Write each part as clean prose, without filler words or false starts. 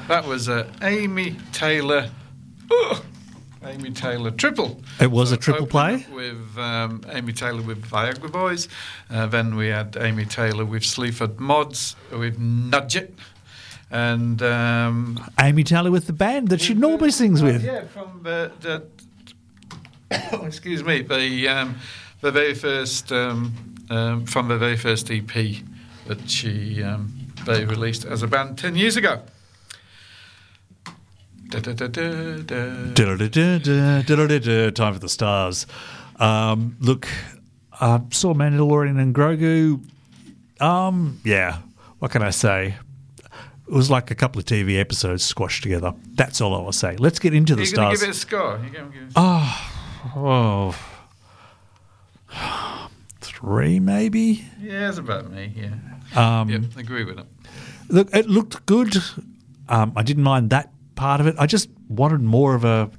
That was Amy Taylor. Amy Taylor triple. It was a triple play? With Amy Taylor with Viagra Boys. Then we had Amy Taylor with Sleaford Mods with Nudge It. And Amy Taylor with the band that she normally sings with. Yeah, from the excuse me, the very first from the very first EP that they released as a band 10 years ago. Time for the stars. Look, saw Mandalorian and Grogu. Yeah, what can I say? It was like a couple of TV episodes squashed together. That's all I will say. Let's get into the stars. You're going to give it a score? You're going to give it a score? 3 maybe? Yeah, that's about me, yeah. Agree with it. Look, it looked good. I didn't mind that part of it. I just wanted more of a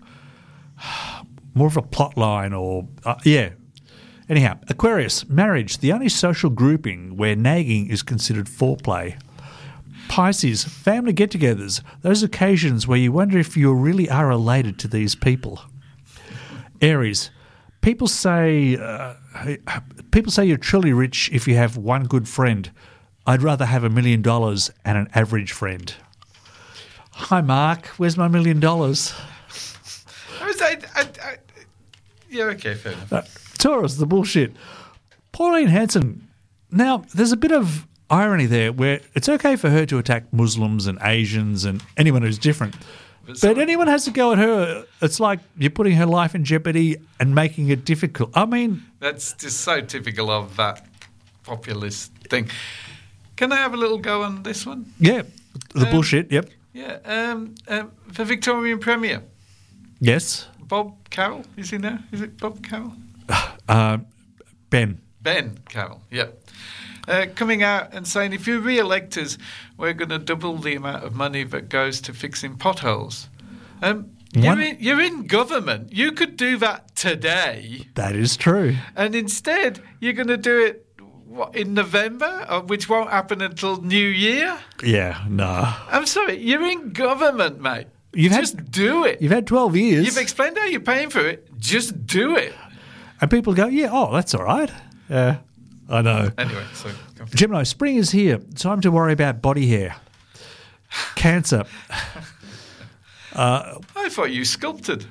plot line or Anyhow, Aquarius, marriage, the only social grouping where nagging is considered foreplay. Pisces, family get-togethers, those occasions where you wonder if you really are related to these people. Aries, people say you're truly rich if you have one good friend. I'd rather have $1 million and an average friend. Hi, Mark. Where's my $1 million? Yeah, okay, fair enough. Taurus, the bullshit. Pauline Hanson. Now, there's a bit of irony there where it's okay for her to attack Muslims and Asians and anyone who's different. But anyone has to go at her, it's like you're putting her life in jeopardy and making it difficult. I mean... That's just so typical of that populist thing. Can I have a little go on this one? Yeah, the bullshit, yep. Yeah, the Victorian Premier. Yes. Bob Carroll, is he now? Is it Bob Carroll? Ben. Ben Carroll, yeah. Coming out and saying, if you re-elect us, we're going to double the amount of money that goes to fixing potholes. You're in government. You could do that today. That is true. And instead, you're going to do it in November, which won't happen until New Year? Yeah, no. I'm sorry, you're in government, mate. Just do it. You've had 12 years. You've explained how you're paying for it. Just do it. And people go, that's all right. Yeah, I know. Anyway, so... Gemini, spring is here. Time to worry about body hair. Cancer. I thought you sculpted.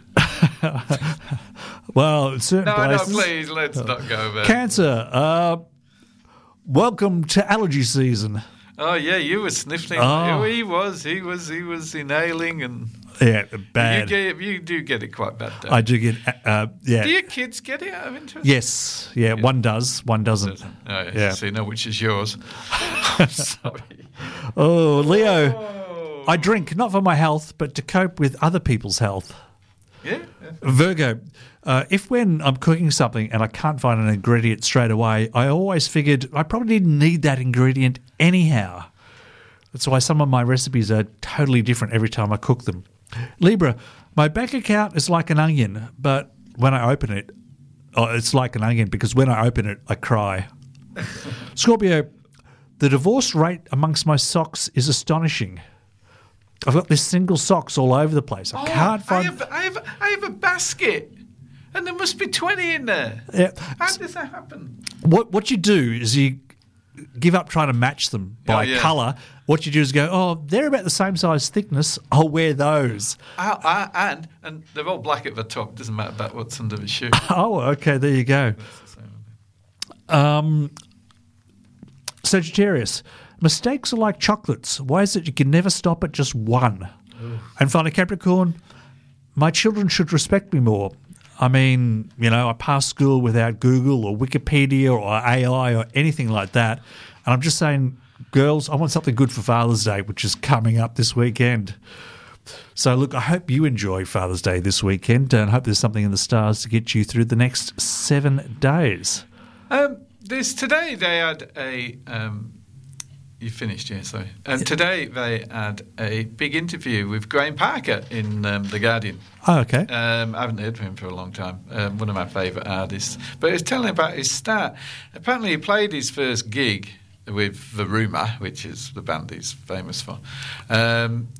Well, in certain places... No, please, let's not go there. Cancer. Welcome to allergy season. Oh, yeah, you were sniffling. Oh. He was inhaling and... Yeah, bad. You do get it quite bad, don't you? I do get, yeah. Do your kids get it out of interest? Yes. Yeah, one does, one doesn't. Oh, yeah. So you know which is yours. Sorry. Oh, Leo. I drink, not for my health, but to cope with other people's health. Yeah. Virgo. If when I'm cooking something and I can't find an ingredient straight away, I always figured I probably didn't need that ingredient anyhow. That's why some of my recipes are totally different every time I cook them. Libra, my bank account is like an onion, but when I open it, it's like an onion because when I open it, I cry. Scorpio, the divorce rate amongst my socks is astonishing. I've got this single socks all over the place. I can't find... I have a basket, and there must be 20 in there. Yeah. How does that happen? What you do is you give up trying to match them by colour. What you do is go, they're about the same size thickness. I'll wear those. And they're all black at the top. It doesn't matter about what's under the shoe. Oh, okay. There you go. Sagittarius. Mistakes are like chocolates. Why is it you can never stop at just one? Ooh. And finally, Capricorn. My children should respect me more. I mean, I passed school without Google or Wikipedia or AI or anything like that. And I'm just saying, girls, I want something good for Father's Day, which is coming up this weekend. So, look, I hope you enjoy Father's Day this weekend and hope there's something in the stars to get you through the next 7 days. Today they had a... You finished, yeah, sorry. Today they had a big interview with Graham Parker in The Guardian. Oh, okay. I haven't heard from him for a long time. One of my favourite artists. But he was telling about his start. Apparently he played his first gig with The Rumour, which is the band he's famous for.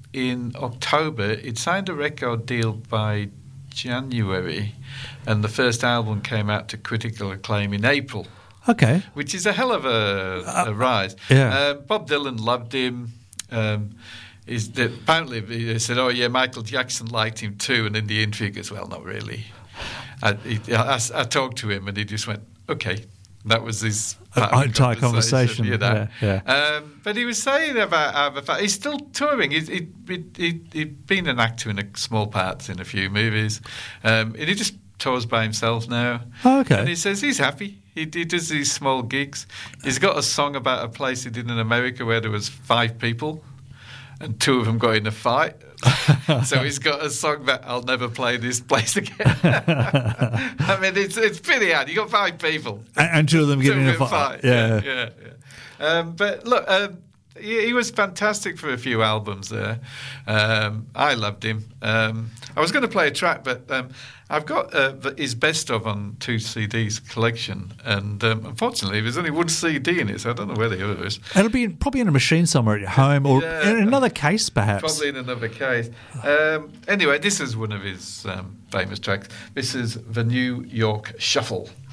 in October. He'd signed a record deal by January, and the first album came out to critical acclaim in April. Okay. Which is a hell of a rise. Yeah. Bob Dylan loved him. Apparently, they said, "Oh yeah, Michael Jackson liked him too." And in the interview, he goes, "Well, not really." I talked to him, and he just went, "Okay." That was his entire conversation. You know? Yeah. But he was saying about he's still touring. He'd been an actor in small parts in a few movies, and he just tours by himself now. Oh, okay. And he says he's happy. He does these small gigs. He's got a song about a place he did in America where there was 5 people, and 2 of them got in a fight. So he's got a song that I'll never play this place again. I mean, it's pretty hard. You got 5 people, and 2 of them get in a fight. Yeah. But look, he was fantastic for a few albums there. I loved him. I was going to play a track, but I've got his best of on 2 CDs collection, and unfortunately, there's only 1 CD in it, so I don't know where the other is. It'll be probably in a machine somewhere at home, or in another case, perhaps. Probably in another case. Anyway, this is one of his famous tracks. This is the New York Shuffle.